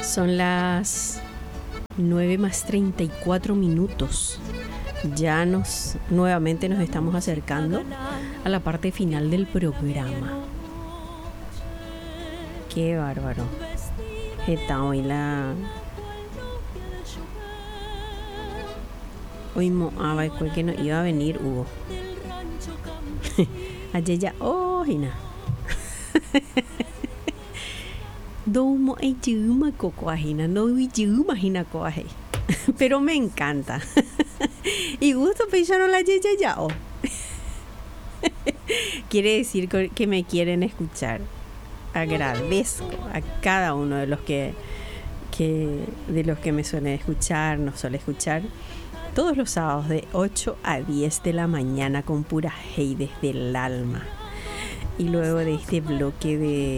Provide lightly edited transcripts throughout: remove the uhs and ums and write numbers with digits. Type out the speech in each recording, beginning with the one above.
Son las 9:34. Ya nuevamente nos estamos acercando a la parte final del programa. Qué bárbaro. Está hoy hoy moaba que no iba a venir Hugo. Ayer ya hina. Domo e yuma cocoajina, no yuma hina coaje. Pero me encanta. Y gusto pensaron la ya. Quiere decir que me quieren escuchar. Agradezco a cada uno de los que me suelen escuchar, nos suele escuchar todos los sábados de 8 a 10 de la mañana con pura hey desde el alma. Y luego de este bloque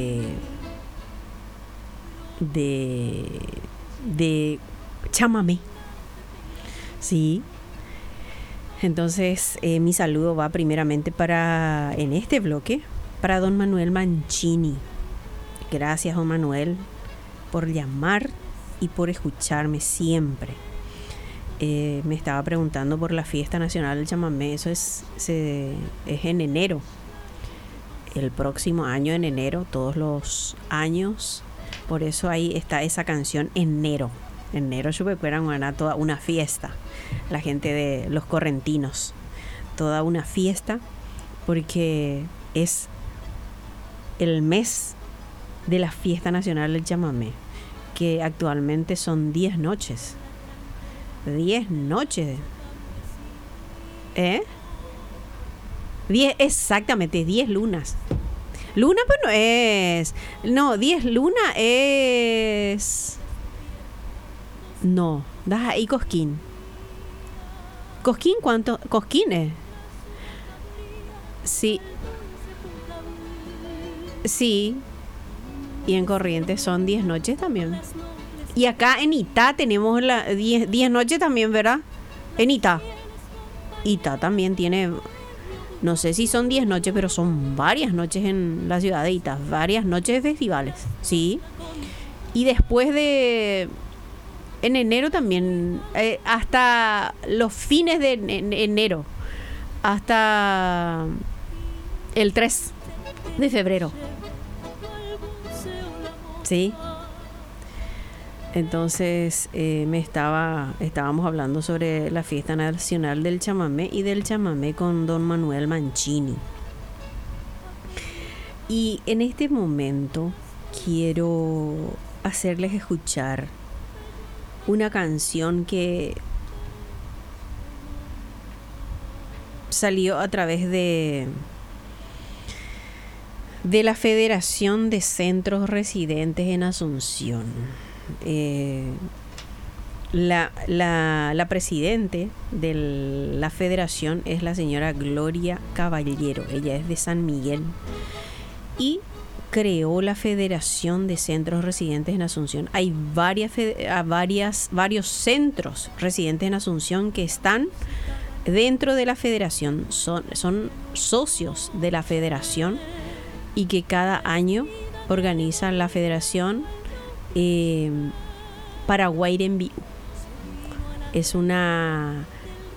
de chamamé. Sí. Entonces, mi saludo va primeramente en este bloque, para don Manuel Mancini. Gracias, don Manuel, por llamar y por escucharme siempre. Me estaba preguntando por la fiesta nacional del chamamé. Eso es en enero. El próximo año en enero, todos los años. Por eso ahí está esa canción Enero. Enero era toda una fiesta. La gente de los correntinos. Toda una fiesta porque es el mes de la fiesta nacional del chamamé, que actualmente son 10 noches. 10 noches. 10, exactamente, 10 lunas. Luna pues no es. No, 10 luna es. No, das ahí Cosquín. ¿Cosquín cuánto? ¿Cosquín? Sí. Sí. Y en Corrientes son 10 noches también. Y acá en Itá tenemos 10 noches también, ¿verdad? En Itá. Itá también tiene, no sé si son 10 noches, pero son varias noches en la ciudad de Itá. Varias noches de festivales, ¿sí? Y después en enero también, hasta los fines de enero, hasta el 3 de febrero. ¿Sí? Entonces estábamos hablando sobre la fiesta nacional del chamamé y del chamamé con don Manuel Mancini. Y en este momento quiero hacerles escuchar una canción que salió a través de la Federación de Centros Residentes en Asunción. La presidente de la federación es la señora Gloria Caballero. Ella es de San Miguel y creó la Federación de Centros Residentes en Asunción. Hay varios centros residentes en Asunción que están dentro de la federación, son socios de la federación y que cada año organizan la federación Paraguay Envío. Es una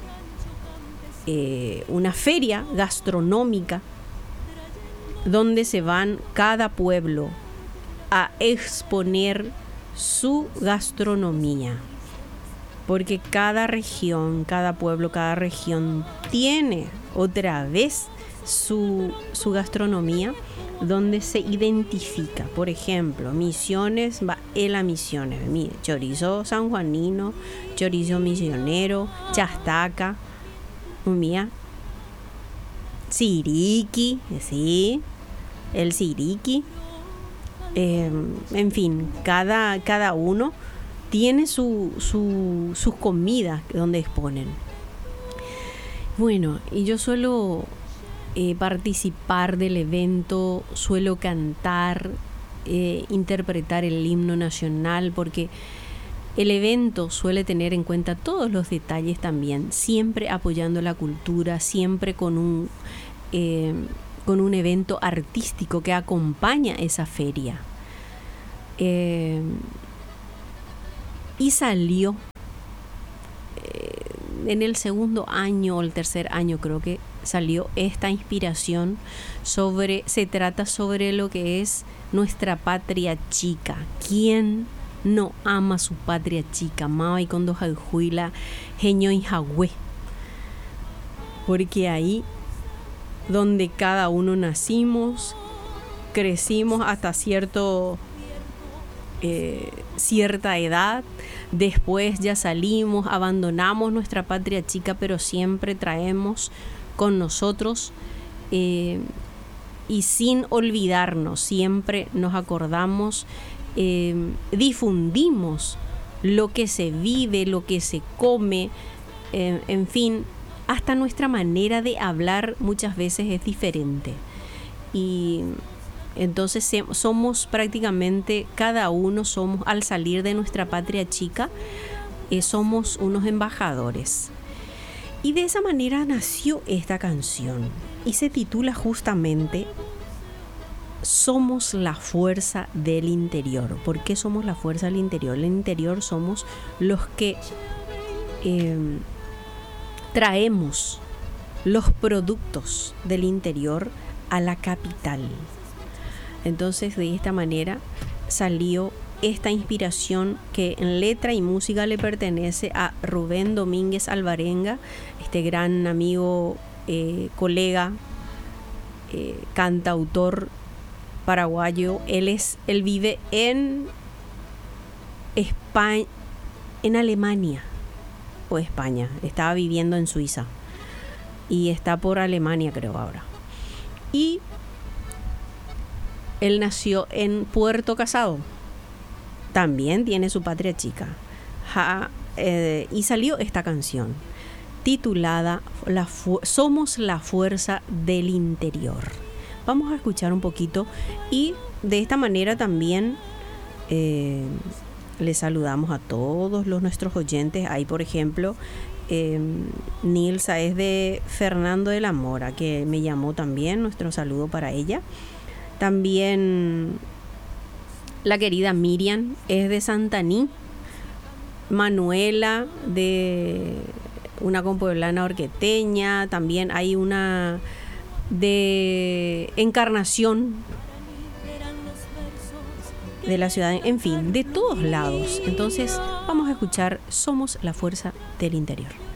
feria gastronómica donde se van cada pueblo a exponer su gastronomía, porque cada región, cada pueblo, cada región tiene otra vez su gastronomía donde se identifica. Por ejemplo, Misiones va en la Misiones, chorizo sanjuanino, chorizo misionero, chastaca, siriqui, sí, el siriqui, en fin, cada uno tiene sus comidas donde exponen. Bueno, y yo suelo participar del evento, suelo cantar, interpretar el himno nacional, porque el evento suele tener en cuenta todos los detalles también, siempre apoyando la cultura, siempre con un evento artístico que acompaña esa feria. Y salió en el segundo año o el tercer año, creo que salió esta inspiración se trata sobre lo que es nuestra patria chica. ¿Quién no ama su patria chica? Mama y Kondo Jaijuila, Jeño y Jagüe. Porque ahí donde cada uno nacimos, crecimos hasta cierta edad, después ya salimos, abandonamos nuestra patria chica, pero siempre traemos con nosotros y sin olvidarnos, siempre nos acordamos, difundimos lo que se vive, lo que se come, en fin, hasta nuestra manera de hablar muchas veces es diferente. Y entonces somos prácticamente, cada uno somos, al salir de nuestra patria chica, somos unos embajadores. Y de esa manera nació esta canción y se titula justamente Somos la fuerza del interior. ¿Por qué somos la fuerza del interior? El interior somos los que traemos los productos del interior a la capital. Entonces, de esta manera salió esta inspiración que en letra y música le pertenece a Rubén Domínguez Alvarenga, este gran amigo, colega, cantautor paraguayo. Él vive en España, en Alemania o España. Estaba viviendo en Suiza y está por Alemania, creo, ahora. Y él nació en Puerto Casado. También tiene su patria chica. Y salió esta canción titulada Somos la fuerza del interior. Vamos a escuchar un poquito y de esta manera también les saludamos a todos nuestros oyentes. Ahí, por ejemplo, Nilsa es de Fernando de la Mora, que me llamó también. Nuestro saludo para ella. También la querida Miriam es de Santaní. Manuela, de una compueblana orqueteña. También hay una de Encarnación, de la ciudad, en fin, de todos lados. Entonces vamos a escuchar Somos la fuerza del interior.